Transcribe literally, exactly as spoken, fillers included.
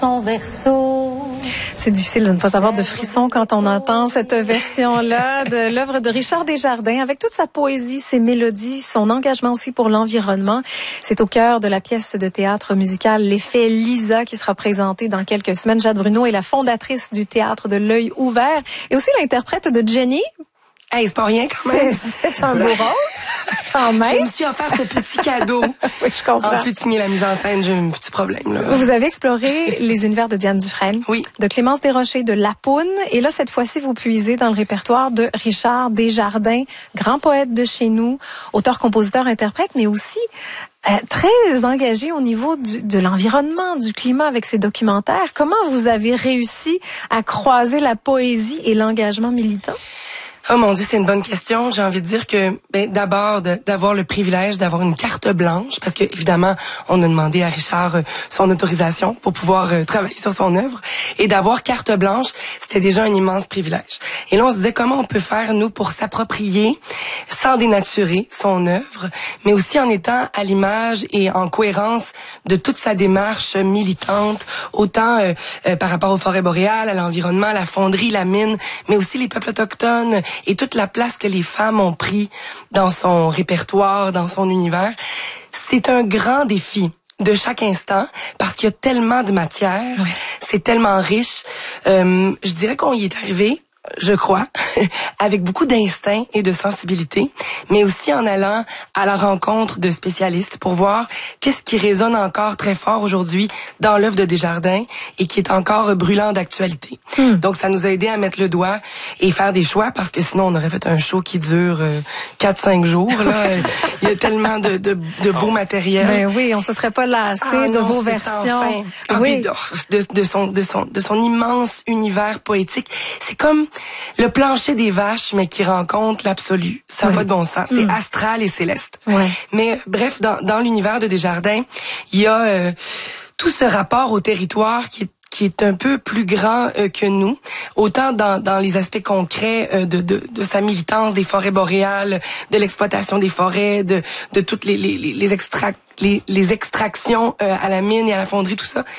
ton verso. C'est difficile de ne pas avoir de frissons quand on entend cette version-là de l'œuvre de Richard Desjardins, avec toute sa poésie, ses mélodies, son engagement aussi pour l'environnement. C'est au cœur de la pièce de théâtre musical L'Effet Lisa qui sera présentée dans quelques semaines. Jade Bruno est la fondatrice du théâtre de l'Œil ouvert et aussi l'interprète de Jenny. Hey, c'est pas rien quand même. C'est, c'est un beau rôle, quand même. Je me suis offert ce petit cadeau. Oui, je comprends. En plus de signer la mise en scène, j'ai un petit problème, là. Vous avez exploré les univers de Diane Dufresne, oui, de Clémence Desrochers, de Lapoune. Et là, cette fois-ci, vous puisez dans le répertoire de Richard Desjardins, grand poète de chez nous, auteur, compositeur, interprète, mais aussi euh, très engagé au niveau du, de l'environnement, du climat avec ses documentaires. Comment vous avez réussi à croiser la poésie et l'engagement militant? Oh mon Dieu, c'est une bonne question. J'ai envie de dire que, ben, d'abord, de, d'avoir le privilège d'avoir une carte blanche, parce que évidemment, on a demandé à Richard euh, son autorisation pour pouvoir euh, travailler sur son œuvre, et d'avoir carte blanche, c'était déjà un immense privilège. Et là, on se disait comment on peut faire nous pour s'approprier, sans dénaturer son œuvre, mais aussi en étant à l'image et en cohérence de toute sa démarche militante, autant euh, euh, par rapport aux forêts boréales, à l'environnement, à la fonderie, la mine, mais aussi les peuples autochtones et toute la place que les femmes ont pris dans son répertoire, dans son univers. C'est un grand défi de chaque instant parce qu'il y a tellement de matière, oui. C'est tellement riche. Euh, je dirais qu'on y est arrivé, je crois, avec beaucoup d'instinct et de sensibilité, mais aussi en allant à la rencontre de spécialistes pour voir qu'est-ce qui résonne encore très fort aujourd'hui dans l'œuvre de Desjardins et qui est encore brûlant d'actualité. Hmm. Donc, ça nous a aidé à mettre le doigt et faire des choix parce que sinon, on aurait fait un show qui dure euh, quatre cinq jours. Là, il y a tellement de, de, de beau matériel. Ben oui, on se serait pas lassé ah, de non, vos versions. Ah, oui. de, de, son, de, son, de son immense univers poétique. C'est comme le plancher des vaches, mais qui rencontre l'absolu. Ça n'a oui. pas de bon sens. C'est mmh. astral et céleste. Ouais. Mais bref, dans, dans l'univers de Desjardins, il y a euh, tout ce rapport au territoire qui est qui est un peu plus grand euh, que nous, autant dans, dans les aspects concrets euh, de, de, de sa militance des forêts boréales, de l'exploitation des forêts, de, de toutes les, les, les, extrac- les, les extractions euh, à la mine et à la fonderie, tout ça.